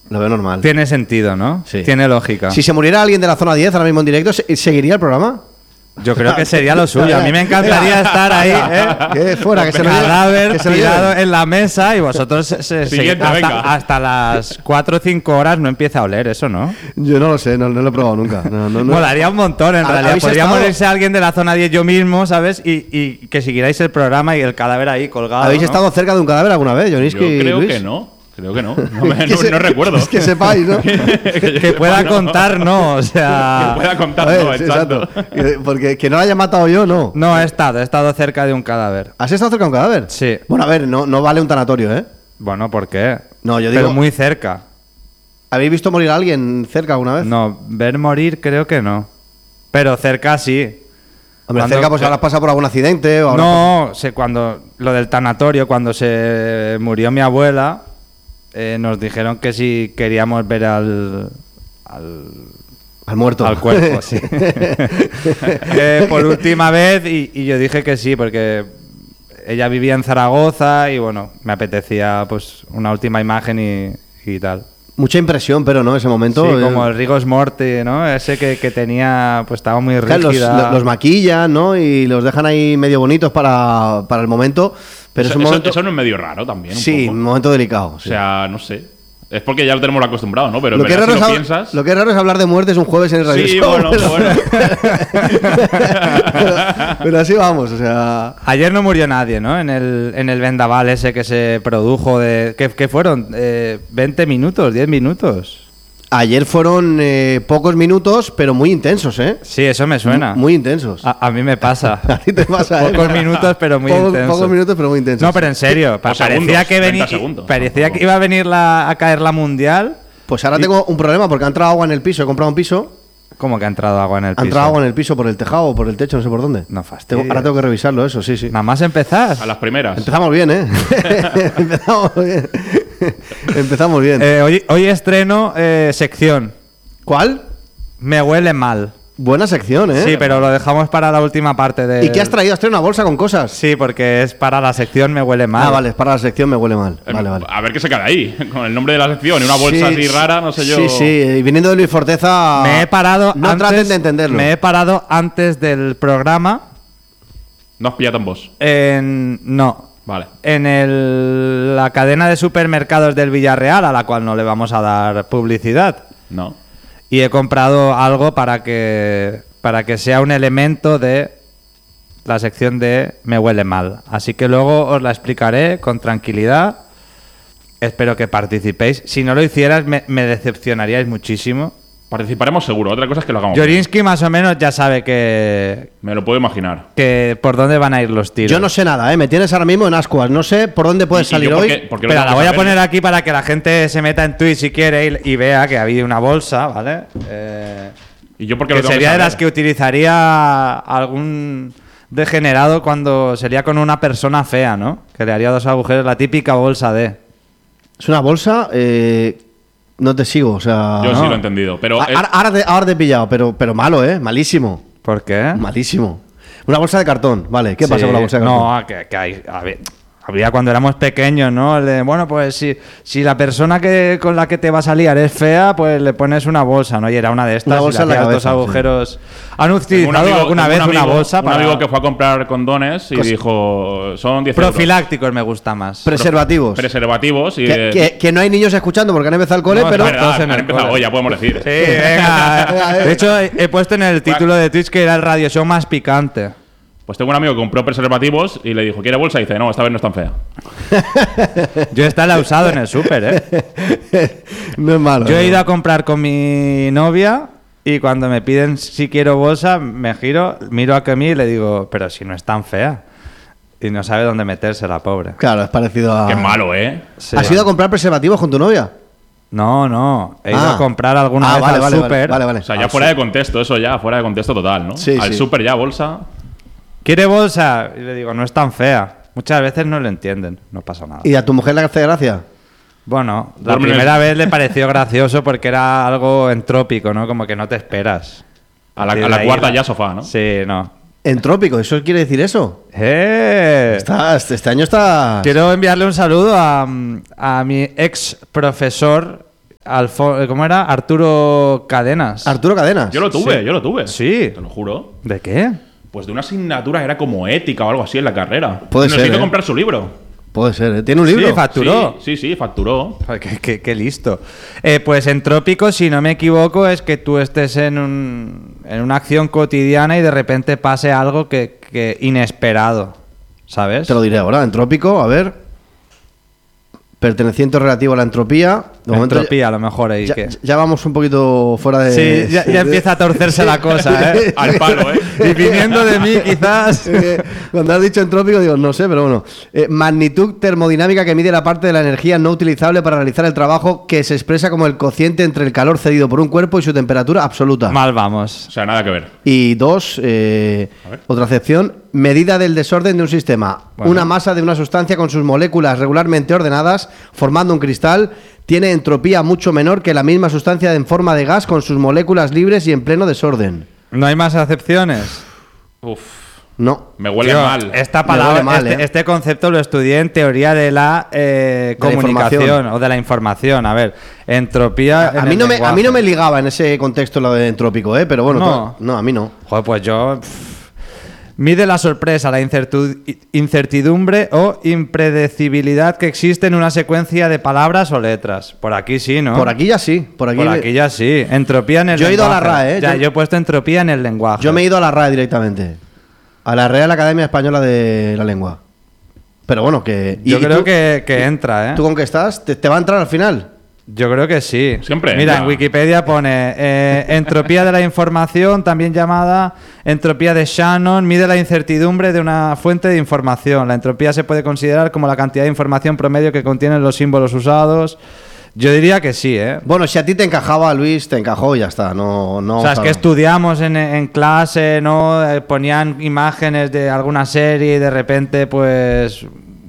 Lo veo normal. Tiene sentido, ¿no? Sí. Tiene lógica. Si se muriera alguien de la zona 10 ahora mismo en directo, ¿seguiría el programa? Yo creo que sería lo suyo. A mí me encantaría estar ahí, Que fuera, que se lo cadáver que se lo tirado en la mesa y vosotros Siguiente, venga. hasta las 4 o 5 horas no empieza a oler eso, ¿no? Yo no lo sé, no lo he probado nunca. No. Molaría un montón, en realidad. ¿Habéis Podría estado? morirse alguien de la zona 10 yo mismo, ¿sabes? Y que siguierais el programa y el cadáver ahí colgado. ¿Habéis ¿no? estado cerca de un cadáver alguna vez, Yo Joniski y creo Luis? que no. Creo que no. No Que recuerdo. Es que sepáis, ¿no? Que pueda contar, no, o sea... Que pueda contar, A ver, no, sí, exacto. Porque que no lo haya matado yo, no. No, he estado cerca de un cadáver. ¿Has estado cerca de un cadáver? Sí. Bueno, a ver, no vale un tanatorio, ¿eh? Bueno, ¿por qué? No, yo digo- Pero muy cerca. ¿Habéis visto morir a alguien cerca alguna vez? No, ver morir creo que no. Pero cerca sí. Hombre, Cuando- cerca pues habrás pasado por algún accidente o habrás No, sé, cuando lo del tanatorio, cuando se murió mi abuela, nos dijeron que si queríamos ver al al muerto. cuerpo, sí. Por última vez y yo dije que sí, porque ella vivía en Zaragoza y bueno, me apetecía pues una última imagen y tal. Mucha impresión, pero no, ese momento. Sí, como el Rigos Morty, ¿no? Ese que tenía, pues estaba muy Claro, rígida. los maquillan, ¿no? Y los dejan ahí medio bonitos para el momento. Pero es un momento. Eso no es medio raro también. Sí, poco. un momento delicado. O sí. sea, no sé. Es porque ya lo tenemos acostumbrado, ¿no? Pero Lo en que, es verdad, raro si lo es piensas. lo que es raro es hablar de muertes un jueves en el Radio Sí, Show, bueno, pero- bueno. pero así vamos, o sea. Ayer no murió nadie, ¿no? En el vendaval ese que se produjo de... ¿Qué fueron? 20 minutos, 10 minutos. Ayer fueron pocos minutos, pero muy intensos, ¿eh? Sí, eso me suena. Muy intensos. A mí me pasa. A ti te pasa, ¿eh? Pocos minutos, pero muy intensos. Pocos minutos, pero muy intensos. No, pero en serio, parecía segundos, que 30 segundos, parecía tampoco. que iba a venir a caer la mundial. Pues ahora tengo un problema porque ha entrado agua en el piso. He comprado un piso. ¿Cómo que ha entrado agua en el Ha piso? entrado agua en el piso por el tejado o por el techo, no sé por dónde. No fastidies. Ahora tengo que revisarlo, eso, sí, sí. Nada más empezar. A las primeras. Empezamos bien, ¿eh? Empezamos bien. Empezamos bien. Hoy estreno sección. ¿Cuál? Me huele mal. Buena sección, ¿eh? Sí, pero lo dejamos para la última parte de... ¿Y qué has traído? ¿Has traído una bolsa con cosas? Sí, porque es para la sección Me huele mal. Ah, vale, es para la sección me huele mal. Vale, vale. A ver qué se queda ahí. Con el nombre de la sección y una bolsa Sí, así rara, no sé yo. Sí, sí. Y viniendo de Luis Forteza. Me he parado No antes, traten de entenderlo. Me he parado antes del programa No os pillado en vos. No. Vale. En la cadena de supermercados del Villarreal, a la cual no le vamos a dar publicidad. No. Y he comprado algo para que sea un elemento de la sección de Me huele mal. Así que luego os la explicaré con tranquilidad. Espero que participéis. Si no lo hicieras, me decepcionaríais muchísimo. Participaremos seguro. Otra cosa es que lo hagamos. Jorinsky más o menos ya sabe que Me lo puedo imaginar. por dónde van a ir los tiros. Yo no sé nada, ¿eh? Me tienes ahora mismo en ascuas. No sé por dónde puedes ¿Y salir yo por hoy. qué- por qué lo Espera, tengo la que voy a saber? poner aquí para que la gente se meta en Twitch si quiere y vea que ha habido una bolsa, ¿vale? ¿Y yo por qué Que lo tengo sería que de saber? las que utilizaría algún degenerado cuando sería con una persona fea, ¿no? Que le haría 2 agujeros, la típica bolsa de... Es una bolsa. No te sigo, o sea. Yo no. sí lo he entendido. Pero Ahora te he pillado, pero malo, ¿eh? Malísimo. ¿Por qué? Malísimo. Una bolsa de cartón, vale. ¿Qué pasa Sí, con la bolsa de cartón? No, que hay... A ver, habría cuando éramos pequeños, ¿no? Bueno, pues si la persona con la que te vas a liar es fea, pues le pones una bolsa, ¿no? Y era una de estas. Una bolsa y le en la hacías 2 cabeza, agujeros. ¿Han tengo utilizado alguna vez una bolsa un para...? amigo que fue a comprar condones y dijo, son 10 euros. Profilácticos me gusta más. Preservativos. Preservativos y... Que no hay niños escuchando porque han empezado el cole, No, pero. Es verdad, Todos en han el empezado cole. hoy, ya podemos decir. Sí, venga. De hecho, he puesto en el título de Twitch que era el radio show más picante. Pues tengo un amigo que compró preservativos y le dijo, ¿quiere bolsa? Y dice, no, esta vez no es tan fea. Yo esta la he usado en el súper, ¿eh? No es malo. Yo he ¿no? ido a comprar con mi novia y cuando me piden si quiero bolsa, me giro, miro a Kemi y le digo, pero si no es tan fea. Y no sabe dónde meterse la pobre. Claro, es parecido a. Qué malo, ¿eh? Sí. ¿Has ido a comprar preservativos con tu novia? No. He ido Ah. a comprar alguna vez al súper. Vale. O sea, ya fuera de contexto, eso ya, fuera de contexto total, ¿no? Sí, Al sí. súper ya, bolsa... ¿Quiere bolsa? Y le digo, no es tan fea. Muchas veces no lo entienden, no pasa nada. ¿Y a tu mujer le hace gracia? Bueno, la Duerme en el- primera vez le pareció gracioso porque era algo entrópico, ¿no? Como que no te esperas. A la Partir de ahí cuarta ya sofá, ¿no? Sí, no. Entrópico, ¿eso quiere decir eso? Este año está. Quiero enviarle un saludo a mi ex profesor ¿Cómo era? Arturo Cadenas. Arturo Cadenas. Yo lo tuve. Sí. Te lo juro. ¿De qué? Pues de una asignatura era como ética o algo así en la carrera. Puede ser, Necesito ¿eh? comprar su libro. Puede ser, ¿eh? ¿Tiene un libro? Sí, facturó. Sí, facturó. Ay, qué listo. Pues entrópico, si no me equivoco, es que tú estés en una acción cotidiana y de repente pase algo que inesperado, ¿sabes? Te lo diré ahora. Entrópico, a ver. Perteneciente o relativo a la entropía. De momento Entropía, a lo mejor ahí. ya vamos un poquito fuera de... Sí, ya empieza a torcerse la cosa, ¿eh? Al palo, ¿eh? Y viniendo de mí, quizás... Cuando has dicho entrópico, digo, no sé, pero bueno. Magnitud termodinámica que mide la parte de la energía no utilizable para realizar el trabajo, que se expresa como el cociente entre el calor cedido por un cuerpo y su temperatura absoluta. Mal vamos. O sea, nada que ver. Y dos, otra acepción, medida del desorden de un sistema. Bueno. Una masa de una sustancia con sus moléculas regularmente ordenadas, formando un cristal, tiene entropía mucho menor que la misma sustancia en forma de gas con sus moléculas libres y en pleno desorden. ¿No hay más acepciones? Uf, No. me huele Tío, mal. Esta Me palabra, huele mal, este concepto lo estudié en teoría de la comunicación información. o de la información. A ver, entropía. A mí no me ligaba en ese contexto lo de entrópico, pero bueno, No. no, a mí no. Joder, pues yo. Mide la sorpresa, la incertidumbre o impredecibilidad que existe en una secuencia de palabras o letras. Por aquí sí, ¿no? Por aquí ya sí. Por aquí ya sí. Entropía en el Yo he ido a la lenguaje. RAE, ¿eh? Ya, yo he puesto entropía en el lenguaje. Yo me he ido a la RAE directamente. A la Real Academia Española de la Lengua. Pero bueno, que... Yo ¿y creo tú? que entra, ¿eh? ¿Tú con qué estás? ¿Te va a entrar al final? Yo creo que sí. Siempre Mira, entra. en Wikipedia pone entropía de la información, también llamada entropía de Shannon, mide la incertidumbre de una fuente de información. La entropía se puede considerar como la cantidad de información promedio que contienen los símbolos usados. Yo diría que sí, ¿eh? Bueno, si a ti te encajaba, Luis, te encajó y ya está. No, O sea, es que estudiamos en clase, ¿no? Ponían imágenes de alguna serie y de repente, pues...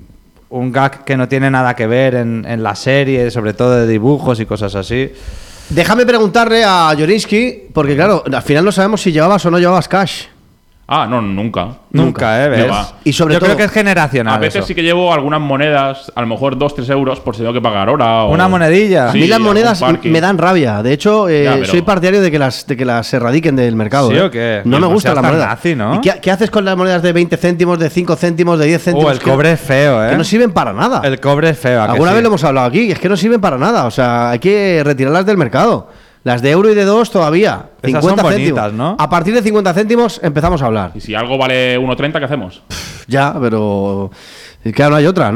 un gag que no tiene nada que ver en la serie, sobre todo de dibujos y cosas así. Déjame preguntarle a Jorinsky, porque claro, al final no sabemos si llevabas o no llevabas cash. Ah, no, nunca. Nunca, Ya ¿Ves? va. Y sobre Yo todo, creo que es generacional A veces eso. sí que llevo algunas monedas, a lo mejor 2-3 euros por si tengo que pagar ahora. O... Una monedilla. a Sí, mí las algún monedas parking. me dan rabia. De hecho, Ya, pero- soy partidario de que las erradiquen del mercado. ¿Sí ¿eh? o qué? No me No gusta seas la tan moneda. nazi, ¿no? ¿Y qué haces con las monedas de 20 céntimos, de 5 céntimos, de 10 céntimos? El cobre es feo, ¿eh? Que no sirven para nada. El cobre es feo. ¿a que Alguna sí? vez lo hemos hablado aquí, es que no sirven para nada. O sea, hay que retirarlas del mercado. Las de euro y de 2 todavía. Esas 50 son céntimos. bonitas, ¿no? A partir de 50 céntimos empezamos a hablar. Y si algo vale 1,30, ¿qué hacemos? Ya, pero. Claro, no hay otra.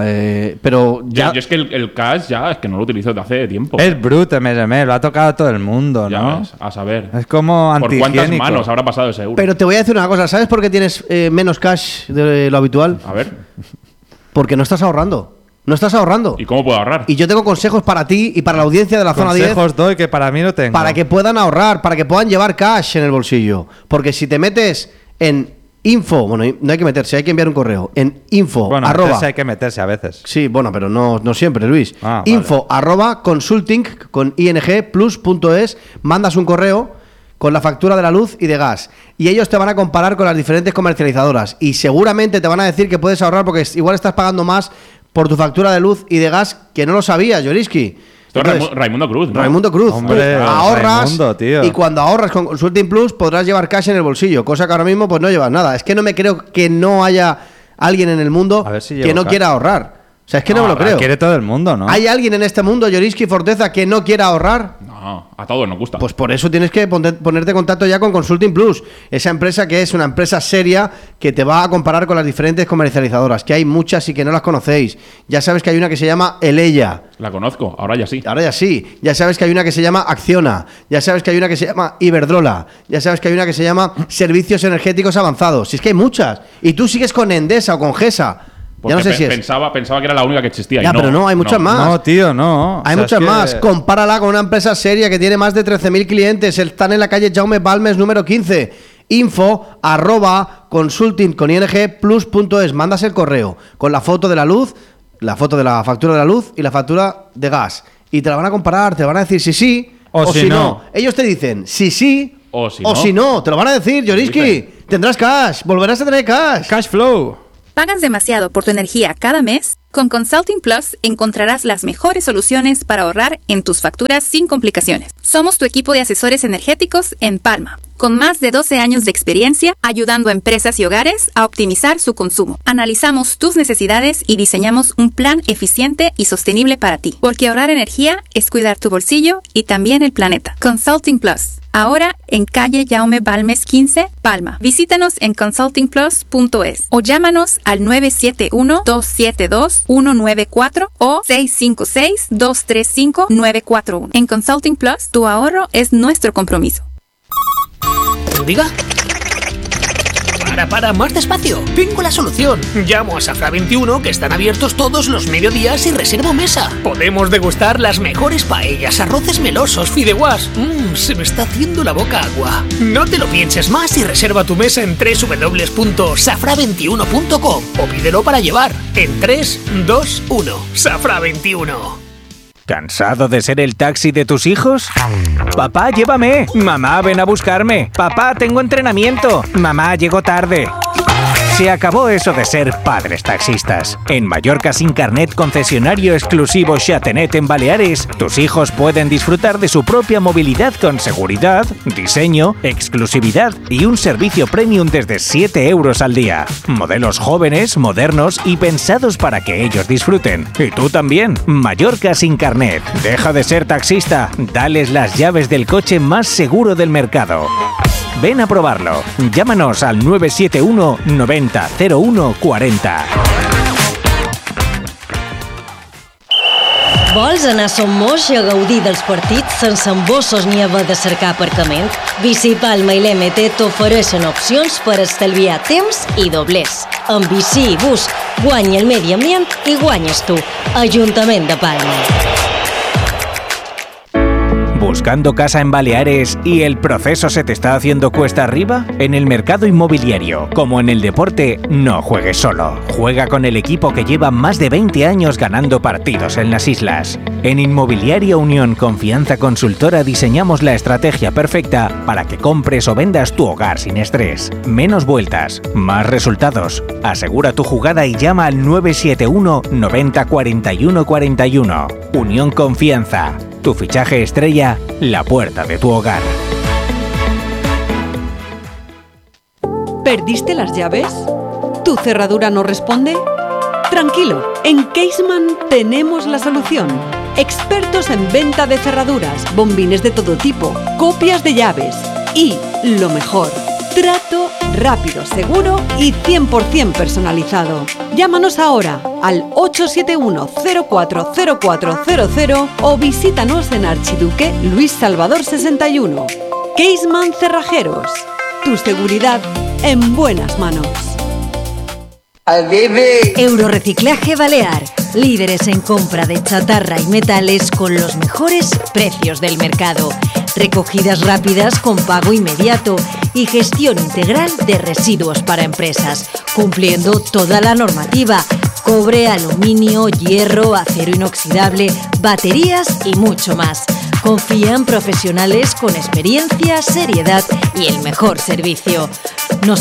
Pero ya. Yo es que el cash ya es que no lo utilizo desde hace tiempo. Es bruto, MSM, lo ha tocado todo el mundo, Ya ¿no? ves, a saber. Es como ¿Por cuántas antihigiénico. manos habrá pasado ese euro? Pero te voy a decir una cosa. ¿Sabes por qué tienes menos cash de lo habitual? A ver, Porque no estás ahorrando. No estás ahorrando. ¿y cómo puedo ahorrar? Y yo tengo consejos para ti y para la audiencia de la zona 10. Consejos doy que para mí no tengo. Para que puedan ahorrar, para que puedan llevar cash en el bolsillo. Porque si te metes en info, bueno, no hay que meterse, hay que enviar un correo. En info, Bueno, arroba. meterse hay que meterse a veces. Sí, bueno, pero no siempre, Luis. Ah, vale. Info, arroba, consulting, con ing, plus.es, mandas un correo con la factura de la luz y de gas. Y ellos te van a comparar con las diferentes comercializadoras. Y seguramente te van a decir que puedes ahorrar porque igual estás pagando más por tu factura de luz y de gas que no lo sabías, Jorinsky. Esto es Entonces, Raimundo Cruz, ¿no? Raimundo Cruz. Hombre, Tú ahorras Raimundo, tío. y cuando ahorras con Consulting Plus podrás llevar cash en el bolsillo, cosa que ahora mismo pues no llevas nada. Es que no me creo que no haya alguien en el mundo A ver si que llevo no cash. quiera ahorrar. O sea, es que no me lo la creo. quiere todo el mundo, ¿no? ¿Hay alguien en este mundo, Jorinsky Forteza, que no quiera ahorrar? No, a todos nos gusta. Pues por eso tienes que ponerte en contacto ya con Consulting Plus, esa empresa que es una empresa seria que te va a comparar con las diferentes comercializadoras, que hay muchas y que no las conocéis. Ya sabes que hay una que se llama Eleya. La conozco, ahora ya sí. Ahora ya sí. Ya sabes que hay una que se llama Acciona. Ya sabes que hay una que se llama Iberdrola. Ya sabes que hay una que se llama Servicios Energéticos Avanzados. Si es que hay muchas. Y tú sigues con Endesa o con GESA. Porque Ya no sé si es. pensaba que era la única que existía. y Ya, pero no, hay muchas más. No, tío, no. Hay O sea, muchas es que- más. Compárala con una empresa seria que tiene más de 13.000 clientes. Están en la calle Jaume Balmes número 15. Info @consulting con ing plus.es. Mandas el correo con la foto de la luz, la foto de la factura de la luz y la factura de gas. Y te la van a comparar, te van a decir si sí O si no. Ellos te dicen si sí O si o no. si no. Te lo van a decir, Jorinsky. Dicen. Tendrás cash, volverás a tener cash. Cash flow. ¿Pagas demasiado por tu energía cada mes? Con Consulting Plus encontrarás las mejores soluciones para ahorrar en tus facturas sin complicaciones. Somos tu equipo de asesores energéticos en Palma, con más de 12 años de experiencia ayudando a empresas y hogares a optimizar su consumo. Analizamos tus necesidades y diseñamos un plan eficiente y sostenible para ti, porque ahorrar energía es cuidar tu bolsillo y también el planeta. Consulting Plus, ahora en calle Jaume Balmes 15, Palma. Visítanos en consultingplus.es o llámanos al 971-272-194 o 656-235-941. En Consulting Plus, tu ahorro es nuestro compromiso. Diga. Para, más despacio. Tengo la solución. Llamo a Safra 21, que están abiertos todos los mediodías, y reservo mesa. Podemos degustar las mejores paellas, arroces melosos, fideuás. Se me está haciendo la boca agua. No te lo pienses más y reserva tu mesa en www.safra21.com o pídelo para llevar en 3, 2, 1. Safra 21. ¿Cansado de ser el taxi de tus hijos? Papá, llévame. Mamá, ven a buscarme. Papá, tengo entrenamiento. Mamá, llego tarde. Se acabó eso de ser padres taxistas. En Mallorca Sin Carnet, concesionario exclusivo Xatenet en Baleares, tus hijos pueden disfrutar de su propia movilidad con seguridad, diseño, exclusividad y un servicio premium desde 7 euros al día. Modelos jóvenes, modernos y pensados para que ellos disfruten. Y tú también. Mallorca Sin Carnet. Deja de ser taxista. Dales las llaves del coche más seguro del mercado. Ven a probarlo. Llámanos al 971 90 01 40. Vols anar a Son Moix a gaudir dels partits sense embossos ni haver de cercar aparcament? Bici Palma i l'MT t'ofereixen opcions per estalviar temps i doblers. Amb bici i bus, guanya el medi ambient i guanyes tu. Ajuntament de Palma. ¿Buscando casa en Baleares y el proceso se te está haciendo cuesta arriba? En el mercado inmobiliario, como en el deporte, no juegues solo. Juega con el equipo que lleva más de 20 años ganando partidos en las islas. En Inmobiliaria Unión Confianza Consultora diseñamos la estrategia perfecta para que compres o vendas tu hogar sin estrés. Menos vueltas, más resultados. Asegura tu jugada y llama al 971 90 41 41. Unión Confianza. Tu fichaje estrella, la puerta de tu hogar. ¿Perdiste las llaves? ¿Tu cerradura no responde? Tranquilo, en Caseman tenemos la solución. Expertos en venta de cerraduras, bombines de todo tipo, copias de llaves y, lo mejor, trato rápido, seguro y 100% personalizado. Llámanos ahora al 871-040400 o visítanos en Archiduque Luis Salvador 61. Caseman Cerrajeros. Tu seguridad en buenas manos. Eurorreciclaje Balear. Líderes en compra de chatarra y metales con los mejores precios del mercado. Recogidas rápidas con pago inmediato y gestión integral de residuos para empresas, cumpliendo toda la normativa: cobre, aluminio, hierro, acero inoxidable, baterías y mucho más. Confía en profesionales con experiencia, seriedad y el mejor servicio.